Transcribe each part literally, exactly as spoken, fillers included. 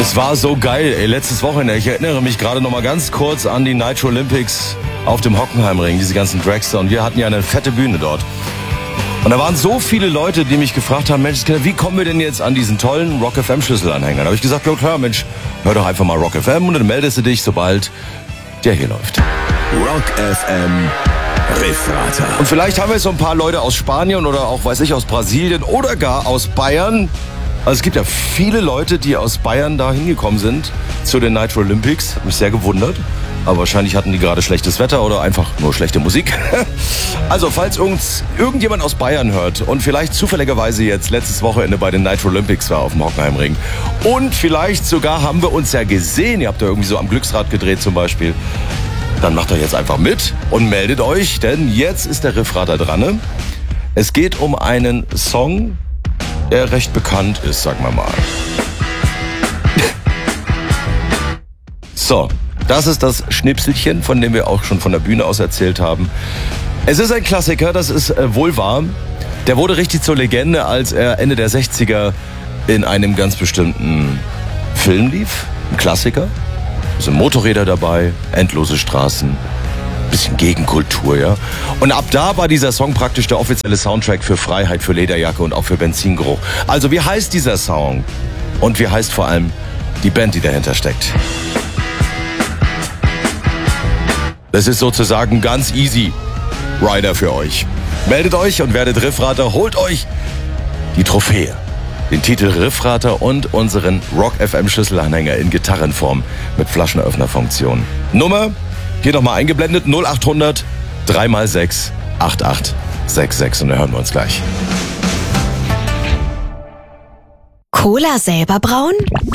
Es war so geil, ey, letztes Wochenende. Ich erinnere mich gerade noch mal ganz kurz an die Nitro Olympics auf dem Hockenheimring, diese ganzen Dragster. Und wir hatten ja eine fette Bühne dort. Und da waren so viele Leute, die mich gefragt haben, Mensch, wie kommen wir denn jetzt an diesen tollen Rock F M Schlüsselanhänger? Da habe ich gesagt, ja klar, Mensch, hör doch einfach mal Rock F M und dann meldest du dich, sobald der hier läuft. Rock F M Riffrater. Und vielleicht haben wir so ein paar Leute aus Spanien oder auch, weiß ich, aus Brasilien oder gar aus Bayern. Also es gibt ja viele Leute, die aus Bayern da hingekommen sind zu den Nitro Olympics. Hat mich sehr gewundert. Aber wahrscheinlich hatten die gerade schlechtes Wetter oder einfach nur schlechte Musik. Also falls uns irgendjemand aus Bayern hört und vielleicht zufälligerweise jetzt letztes Wochenende bei den Nitro Olympics war auf dem Hockenheimring und vielleicht sogar haben wir uns ja gesehen, ihr habt da irgendwie so am Glücksrad gedreht zum Beispiel, dann macht doch jetzt einfach mit und meldet euch, denn jetzt ist der Riffrater dran. Es geht um einen Song, der recht bekannt ist, sagen wir mal. So, das ist das Schnipselchen, von dem wir auch schon von der Bühne aus erzählt haben. Es ist ein Klassiker, das ist äh, wohl wahr. Der wurde richtig zur Legende, als er Ende der sechziger in einem ganz bestimmten Film lief. Ein Klassiker. Es sind Motorräder dabei, endlose Straßen, bisschen Gegenkultur, ja. Und ab da war dieser Song praktisch der offizielle Soundtrack für Freiheit, für Lederjacke und auch für Benzingeruch. Also wie heißt dieser Song? Und wie heißt vor allem die Band, die dahinter steckt? Das ist sozusagen ganz easy Rider für euch. Meldet euch und werdet Riffrater, holt euch die Trophäe. Den Titel Riffrater und unseren Rock F M Schlüsselanhänger in Gitarrenform mit Flaschenöffnerfunktion. Nummer hier nochmal eingeblendet, null acht hundert drei mal sechs acht acht sechs sechs und da hören wir uns gleich. Cola selber brauen?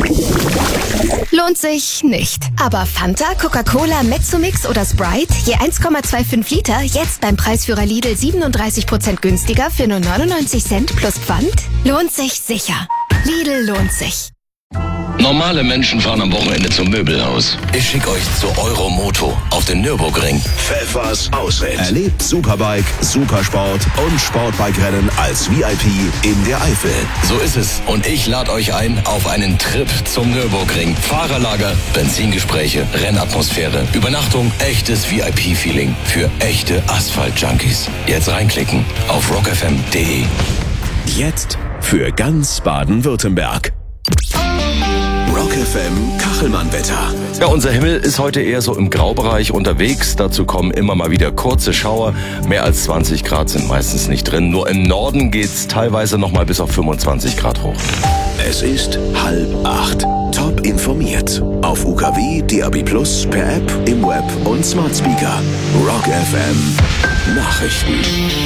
Lohnt sich nicht. Aber Fanta, Coca-Cola, Mezzomix oder Sprite, je eins Komma fünfundzwanzig Liter, jetzt beim Preisführer Lidl siebenunddreißig Prozent günstiger für nur neunundneunzig Cent plus Pfand? Lohnt sich sicher. Lidl lohnt sich. Normale Menschen fahren am Wochenende zum Möbelhaus. Ich schicke euch zu Euromoto auf den Nürburgring. Pfeffers Ausritt. Erlebt Superbike, Supersport und Sportbike-Rennen als V I P in der Eifel. So ist es. Und ich lade euch ein auf einen Trip zum Nürburgring. Fahrerlager, Benzingespräche, Rennatmosphäre, Übernachtung, echtes V I P-Feeling für echte Asphalt-Junkies. Jetzt reinklicken auf rock f m punkt d e. Jetzt für ganz Baden-Württemberg. Rock F M Kachelmann-Wetter. Ja, unser Himmel ist heute eher so im Graubereich unterwegs. Dazu kommen immer mal wieder kurze Schauer. Mehr als zwanzig Grad sind meistens nicht drin. Nur im Norden geht's teilweise noch mal bis auf fünfundzwanzig Grad hoch. Es ist halb acht. Top informiert. Auf U K W, D A B plus, per App, im Web und Smart Speaker. Rock F M Nachrichten.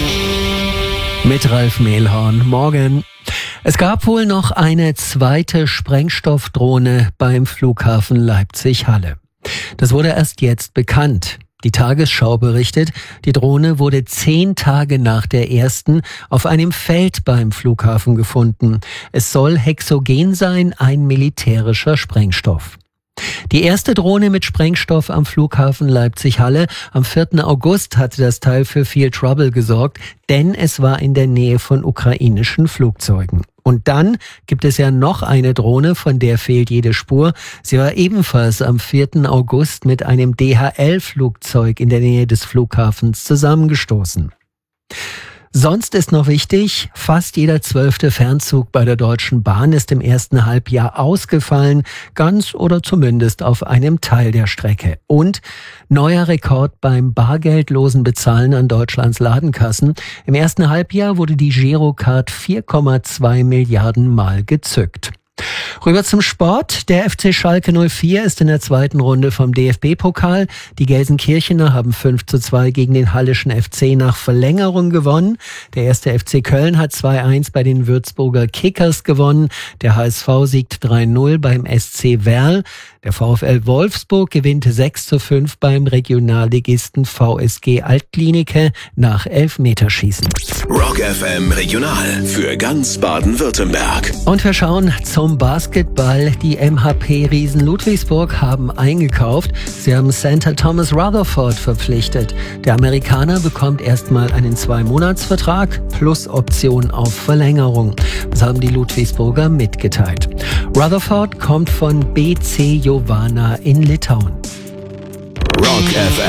Mit Ralf Mehlhorn. Morgen. Es gab wohl noch eine zweite Sprengstoffdrohne beim Flughafen Leipzig-Halle. Das wurde erst jetzt bekannt. Die Tagesschau berichtet, die Drohne wurde zehn Tage nach der ersten auf einem Feld beim Flughafen gefunden. Es soll Hexogen sein, ein militärischer Sprengstoff. Die erste Drohne mit Sprengstoff am Flughafen Leipzig-Halle am vierten August hatte das Teil für viel Trouble gesorgt, denn es war in der Nähe von ukrainischen Flugzeugen. Und dann gibt es ja noch eine Drohne, von der fehlt jede Spur. Sie war ebenfalls am vierten August mit einem D H L-Flugzeug in der Nähe des Flughafens zusammengestoßen. Sonst ist noch wichtig, fast jeder zwölfte Fernzug bei der Deutschen Bahn ist im ersten Halbjahr ausgefallen, ganz oder zumindest auf einem Teil der Strecke. Und neuer Rekord beim bargeldlosen Bezahlen an Deutschlands Ladenkassen. Im ersten Halbjahr wurde die Girocard vier Komma zwei Milliarden Mal gezückt. Rüber zum Sport. Der F C Schalke null vier ist in der zweiten Runde vom D F B-Pokal. Die Gelsenkirchener haben fünf zu zwei gegen den Hallischen F C nach Verlängerung gewonnen. Der erste F C Köln hat zwei eins bei den Würzburger Kickers gewonnen. Der H S V siegt drei null beim S C Werl. Der VfL Wolfsburg gewinnt sechs zu fünf beim Regionalligisten V S G Altklinike nach Elfmeterschießen. Rock F M Regional für ganz Baden-Württemberg. Und wir schauen zum zum Basketball. Die M H P-Riesen Ludwigsburg haben eingekauft. Sie haben Center Thomas Rutherford verpflichtet. Der Amerikaner bekommt erstmal einen Zwei-Monats-Vertrag plus Option auf Verlängerung. Das haben die Ludwigsburger mitgeteilt. Rutherford kommt von B C Jovana in Litauen. Rock F